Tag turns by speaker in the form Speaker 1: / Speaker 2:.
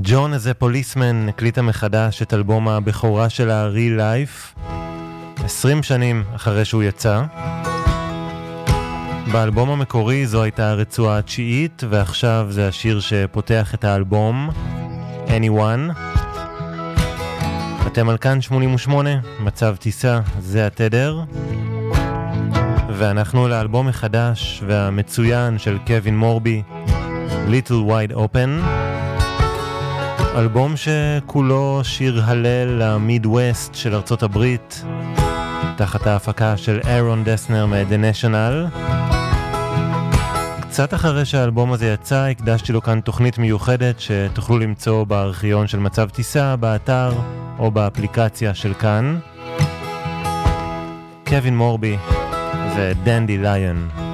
Speaker 1: ג'ון איזה פוליסמן הקליטה מחדש את אלבום הבכורה שלה Real Life 20 שנים אחרי שהוא יצא. באלבום המקורי זו הייתה הרצועה התשיעית, ועכשיו זה השיר שפותח את האלבום Anyone. אתם על כאן 88, מצב טיסה, זה התדר, ואנחנו לאלבום החדש והמצוין של קווין מורבי, Little Wide Open, אלבום שכולו שיר הלל למידווסט של ארצות הברית, תחת ההפקה של אירון דסנר מ-The National. קצת אחרי שהאלבום הזה יצא, הקדשתי לו כאן תוכנית מיוחדת שתוכלו למצוא בארכיון של מצב טיסה, באתר או באפליקציה של כאן. קווין מורבי זה דנדי ליון.